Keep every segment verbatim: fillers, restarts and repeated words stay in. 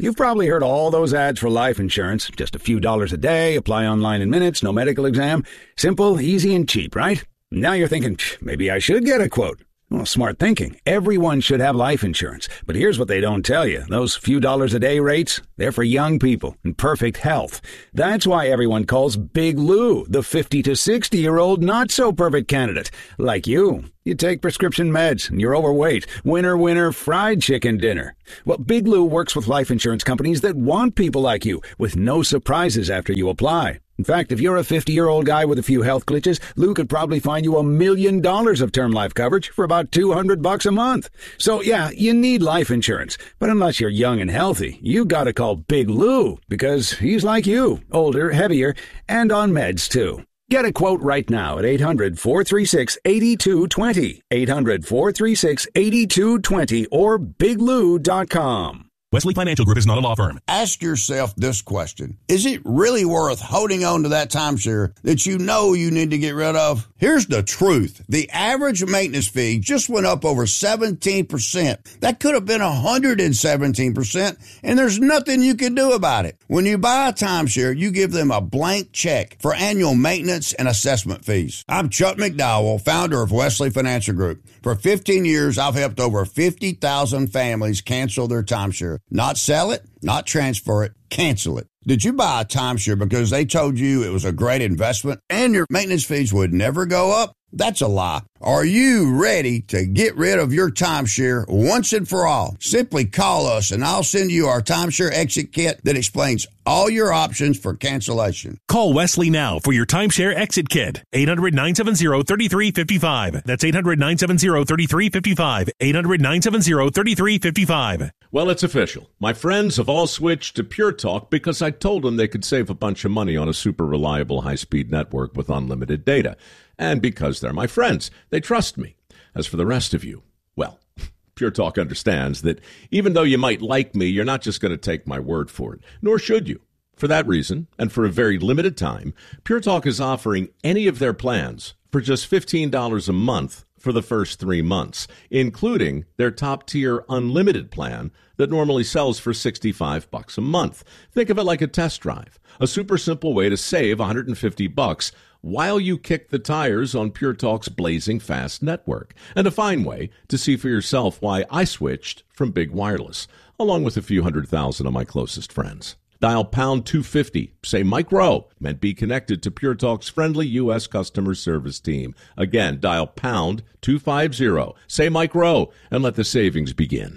You've probably heard all those ads for life insurance. Just a few dollars a day, apply online in minutes, no medical exam. Simple, easy, and cheap, right? Now you're thinking, maybe I should get a quote. Well, smart thinking. Everyone should have life insurance. But here's what they don't tell you. Those few dollars a day rates, they're for young people in perfect health. That's why everyone calls Big Lou the fifty to sixty-year-old not-so-perfect candidate. Like you. You take prescription meds and you're overweight. Winner, winner, fried chicken dinner. Well, Big Lou works with life insurance companies that want people like you with no surprises after you apply. In fact, if you're a fifty-year-old guy with a few health glitches, Lou could probably find you a million dollars of term life coverage for about two hundred bucks a month. So, yeah, you need life insurance. But unless you're young and healthy, you gotta call Big Lou because he's like you, older, heavier, and on meds, too. Get a quote right now at eight hundred, four three six, eight two two zero, eight hundred, four three six, eight two two zero, or big lou dot com. Wesley Financial Group is not a law firm. Ask yourself this question. Is it really worth holding on to that timeshare that you know you need to get rid of? Here's the truth. The average maintenance fee just went up over seventeen percent. That could have been one hundred seventeen percent, and there's nothing you can do about it. When you buy a timeshare, you give them a blank check for annual maintenance and assessment fees. I'm Chuck McDowell, founder of Wesley Financial Group. For fifteen years, I've helped over fifty thousand families cancel their timeshare. Not sell it, not transfer it, cancel it. Did you buy a timeshare because they told you it was a great investment and your maintenance fees would never go up? That's a lie. Are you ready to get rid of your timeshare once and for all? Simply call us and I'll send you our timeshare exit kit that explains all your options for cancellation. Call Wesley now for your timeshare exit kit. eight hundred, nine seven zero, three three five five. That's eight hundred, nine seven zero, three three five five. eight hundred, nine seven zero, three three five five. Well, it's official. My friends have all switched to Pure Talk because I told them they could save a bunch of money on a super reliable high-speed network with unlimited data. And because they're my friends, they trust me. As for the rest of you, well, Pure Talk understands that even though you might like me, you're not just going to take my word for it, nor should you. For that reason, and for a very limited time, Pure Talk is offering any of their plans for just fifteen dollars a month for the first three months, including their top-tier unlimited plan that normally sells for sixty-five bucks a month. Think of it like a test drive, a super simple way to save one hundred fifty bucks while you kick the tires on Pure Talk's blazing fast network, and a fine way to see for yourself why I switched from Big Wireless, along with a few hundred thousand of my closest friends. Dial pound two fifty, say Mike Rowe, and be connected to Pure Talk's friendly U S customer service team. Again, dial pound two fifty, say Mike Rowe, and let the savings begin.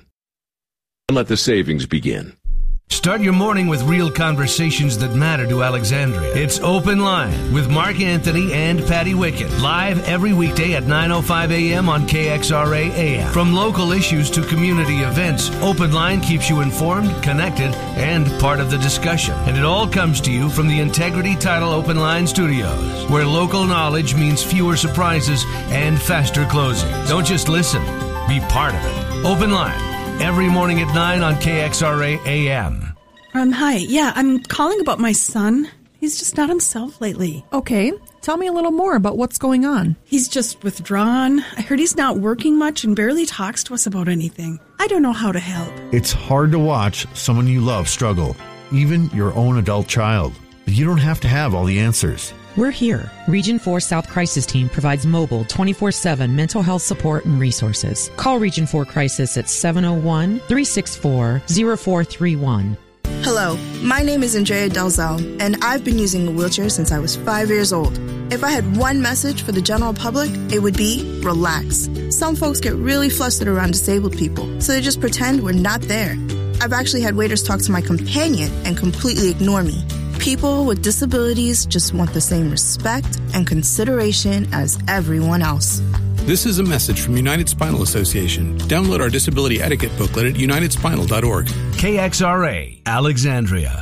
And let the savings begin. Start your morning with real conversations that matter to Alexandria. It's Open Line with Mark Anthony and Patty Wickett. Live every weekday at nine oh five a.m. on K X R A A M. From local issues to community events, Open Line keeps you informed, connected, and part of the discussion. And it all comes to you from the Integrity Title Open Line Studios, where local knowledge means fewer surprises and faster closing. Don't just listen, be part of it. Open Line. Every morning at nine on K X R A A M. Um, hi. Yeah, I'm calling about my son. He's just not himself lately. Okay. Tell me a little more about what's going on. He's just withdrawn. I heard he's not working much and barely talks to us about anything. I don't know how to help. It's hard to watch someone you love struggle, even your own adult child. But you don't have to have all the answers. We're here. Region four South Crisis Team provides mobile twenty-four seven mental health support and resources. Call Region four Crisis at seven oh one, three six four, oh four three one. Hello, my name is Andrea Dalzell, and I've been using a wheelchair since I was five years old. If I had one message for the general public, it would be relax. Some folks get really flustered around disabled people, so they just pretend we're not there. I've actually had waiters talk to my companion and completely ignore me. People with disabilities just want the same respect and consideration as everyone else. This is a message from United Spinal Association. Download our disability etiquette booklet at united spinal dot org. K X R A, Alexandria.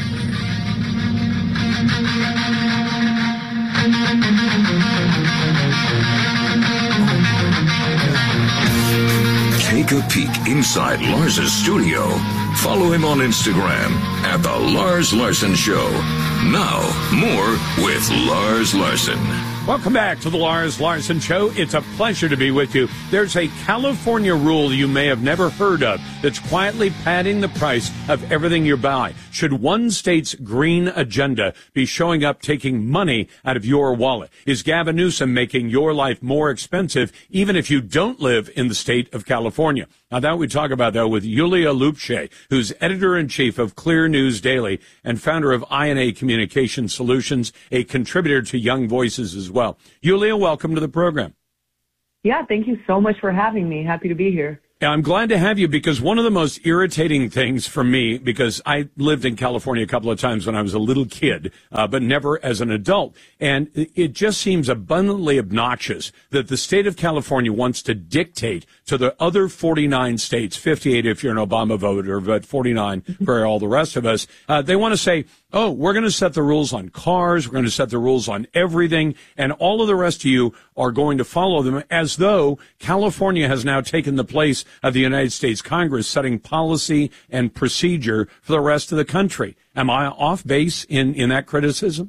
Take a peek inside Lars's studio. Follow him on Instagram at The Lars Larson Show. Now, more with Lars Larson. Welcome back to the Lars Larson Show. It's a pleasure to be with you. There's a California rule you may have never heard of that's quietly padding the price of everything you buy. Should one state's green agenda be showing up taking money out of your wallet? Is Gavin Newsom making your life more expensive even if you don't live in the state of California? Now, that we talk about, though, with Yulia Lupche, who's editor-in-chief of Clear News Daily and founder of I N A Communication Solutions, a contributor to Young Voices as well. Yulia, welcome to the program. Yeah, thank you so much for having me. Happy to be here. I'm glad to have you because one of the most irritating things for me, because I lived in California a couple of times when I was a little kid, uh, but never as an adult. And it just seems abundantly obnoxious that the state of California wants to dictate to the other forty-nine states, fifty-eight if you're an Obama voter, but forty-nine for all the rest of us. Uh, they want to say, oh, we're going to set the rules on cars. We're going to set the rules on everything. And all of the rest of you are going to follow them as though California has now taken the place of the United States Congress setting policy and procedure for the rest of the country. Am I off base in, in that criticism?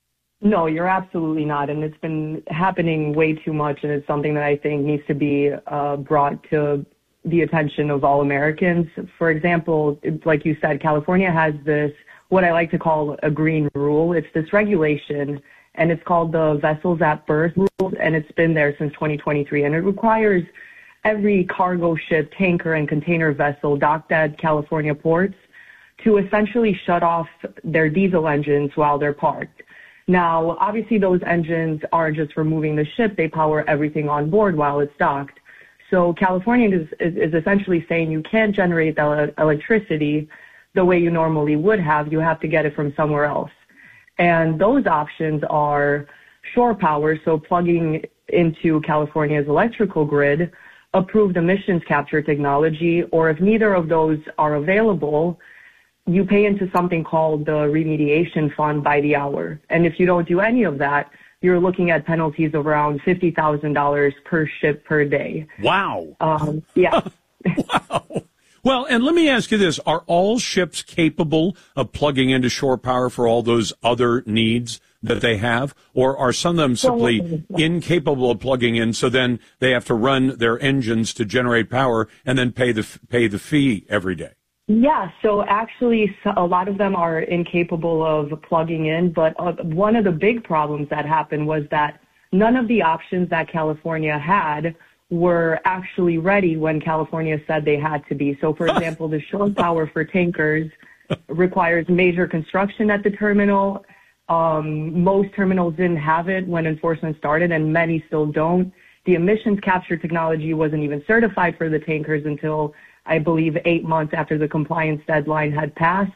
No, you're absolutely not. And it's been happening way too much. And it's something that I think needs to be uh, brought to the attention of all Americans. For example, like you said, California has this, what I like to call a green rule. It's this regulation, and it's called the Vessels at Berth rule, and it's been there since twenty twenty-three. And it requires every cargo ship, tanker, and container vessel docked at California ports to essentially shut off their diesel engines while they're parked. Now, obviously, those engines aren't just for moving the ship. They power everything on board while it's docked. So California is, is, is essentially saying you can't generate the electricity the way you normally would have. You have to get it from somewhere else. And those options are shore power, so plugging into California's electrical grid, approved emissions capture technology, or if neither of those are available, you pay into something called the remediation fund by the hour. And if you don't do any of that, you're looking at penalties of around fifty thousand dollars per ship per day. Wow. Um, yeah. Wow. Well, and let me ask you this. Are all ships capable of plugging into shore power for all those other needs that they have? Or are some of them simply incapable of plugging in, so then they have to run their engines to generate power and then pay the pay the fee every day? Yeah, so actually a lot of them are incapable of plugging in, but uh, one of the big problems that happened was that none of the options that California had were actually ready when California said they had to be. So, for example, the shore power for tankers requires major construction at the terminal. Um, most terminals didn't have it when enforcement started, and many still don't. The emissions capture technology wasn't even certified for the tankers until, I believe, eight months after the compliance deadline had passed.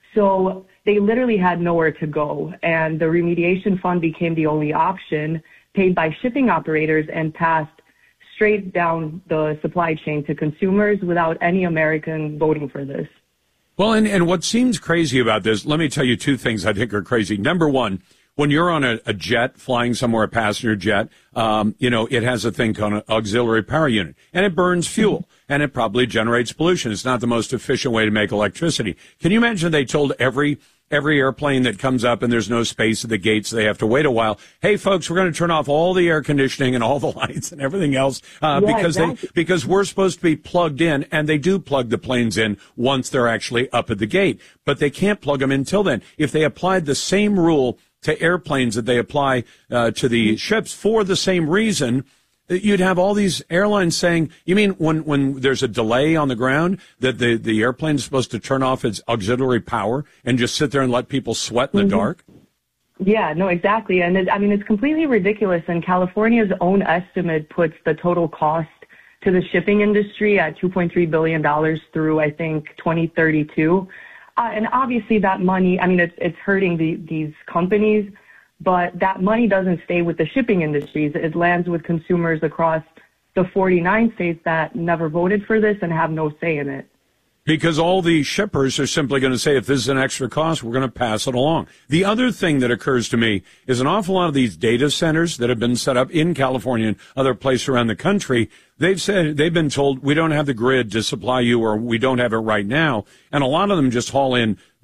So they literally had nowhere to go, and the remediation fund became the only option, paid by shipping operators and passed straight down the supply chain to consumers without any American voting for this. Well, and, and what seems crazy about this, let me tell you two things I think are crazy. Number one, when you're on a, a jet flying somewhere, a passenger jet, um, you know, it has a thing called an auxiliary power unit, and it burns fuel, mm-hmm. and it probably generates pollution. It's not the most efficient way to make electricity. Can you imagine they told every every airplane that comes up and there's no space at the gates, they have to wait a while. Hey, folks, we're going to turn off all the air conditioning and all the lights and everything else uh, yeah, because exactly. they because we're supposed to be plugged in, and they do plug the planes in once they're actually up at the gate, but they can't plug them until then. If they applied the same rule to airplanes that they apply uh, to the mm-hmm. ships for the same reason, you'd have all these airlines saying, you mean when, when there's a delay on the ground that the, the airplane is supposed to turn off its auxiliary power and just sit there and let people sweat in the mm-hmm. dark? Yeah, no, exactly. And it, I mean, it's completely ridiculous. And California's own estimate puts the total cost to the shipping industry at two point three billion dollars through, I think, twenty thirty-two. Uh, and obviously that money, I mean, it's, it's hurting the, these companies, but that money doesn't stay with the shipping industries. It lands with consumers across the forty-nine states that never voted for this and have no say in it. Because all the shippers are simply going to say, if this is an extra cost, we're going to pass it along. The other thing that occurs to me is an awful lot of these data centers that have been set up in California and other places around the country, they've said, they've been told, we don't have the grid to supply you, or we don't have it right now. And a lot of them just haul in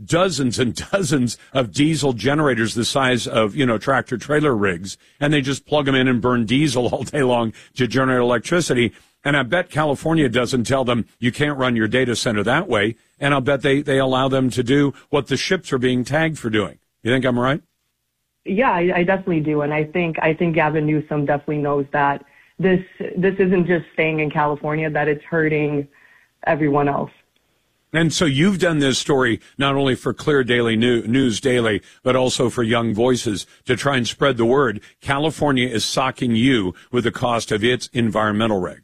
dozens and dozens of diesel generators the size of, you know, tractor trailer rigs, and they just plug them in and burn diesel all day long to generate electricity. And I bet California doesn't tell them you can't run your data center that way. And I'll bet they, they allow them to do what the ships are being tagged for doing. You think I'm right? Yeah, I, I definitely do. And I think I think Gavin Newsom definitely knows that this this isn't just staying in California, that it's hurting everyone else. And so you've done this story not only for Clear Daily News Daily, but also for Young Voices to try and spread the word. California is socking you with the cost of its environmental regs.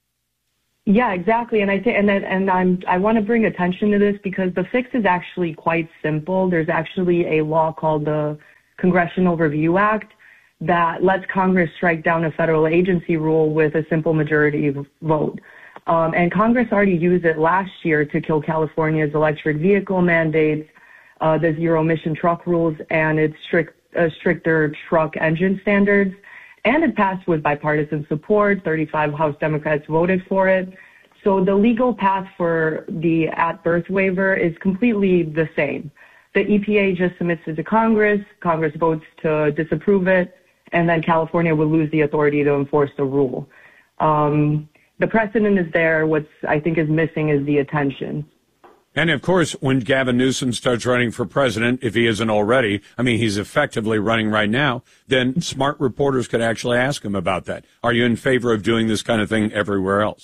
Yeah, exactly. And I think, and and I'm, I want to bring attention to this because the fix is actually quite simple. There's actually a law called the Congressional Review Act that lets Congress strike down a federal agency rule with a simple majority vote. Um, and Congress already used it last year to kill California's electric vehicle mandates, uh, the zero emission truck rules, and its strict, uh, stricter truck engine standards. And it passed with bipartisan support. thirty-five House Democrats voted for it. So the legal path for the at-birth waiver is completely the same. The E P A just submits it to Congress. Congress votes to disapprove it, and then California will lose the authority to enforce the rule. Um, the precedent is there. What's I think is missing is the attention. And, of course, when Gavin Newsom starts running for president, if he isn't already, I mean, he's effectively running right now, then smart reporters could actually ask him about that. Are you in favor of doing this kind of thing everywhere else?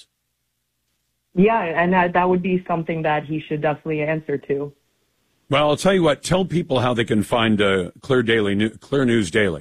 Yeah, and that, that would be something that he should definitely answer to. Well, I'll tell you what, tell people how they can find uh, Clear Daily, Clear News Daily.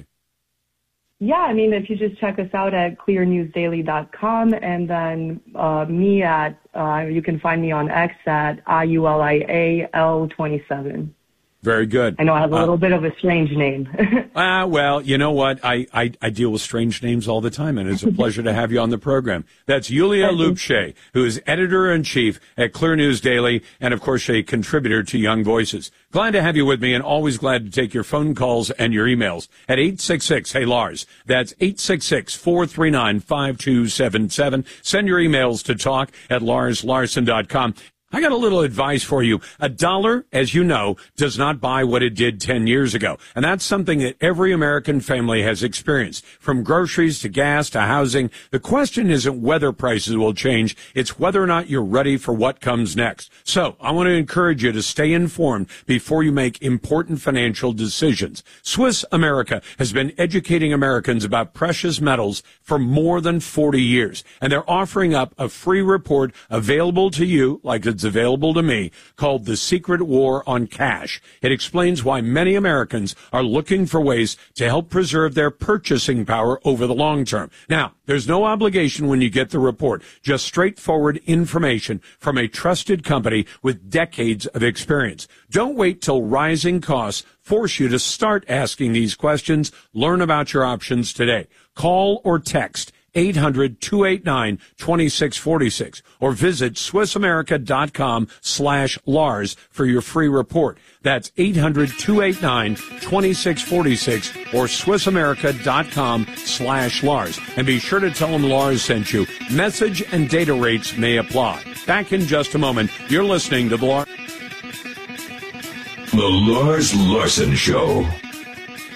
Yeah, I mean, if you just check us out at clear news daily dot com, and then uh, me at, uh, you can find me on X at I U L I A L twenty-seven. Very good. I know I have a little uh, bit of a strange name. Ah, uh, well, you know what? I, I, I deal with strange names all the time, and it's a pleasure to have you on the program. That's Yulia Lupshay, who is editor-in-chief at Clear News Daily, and, of course, a contributor to Young Voices. Glad to have you with me, and always glad to take your phone calls and your emails at eight six six, hey, Lars. That's eight six six, four three nine, five two seven seven. Send your emails to talk at lars larson dot com. I got a little advice for you. A dollar, as you know, does not buy what it did ten years ago. And that's something that every American family has experienced. From groceries to gas to housing, the question isn't whether prices will change. It's whether or not you're ready for what comes next. So I want to encourage you to stay informed before you make important financial decisions. Swiss America has been educating Americans about precious metals for more than forty years. And they're offering up a free report available to you, like it's available to me, called The Secret War on Cash. It explains why many Americans are looking for ways to help preserve their purchasing power over the long term. Now, there's no obligation when you get the report, just straightforward information from a trusted company with decades of experience. Don't wait till rising costs force you to start asking these questions. Learn about your options today. Call or text eight hundred, two eight nine, two six four six or visit swiss america dot com slash Lars for your free report. That's eight hundred, two eight nine, two six four six or swiss america dot com slash Lars. And be sure to tell them Lars sent you. Message and data rates may apply. Back in just a moment. You're listening to the Lars... The Lars Larson Show.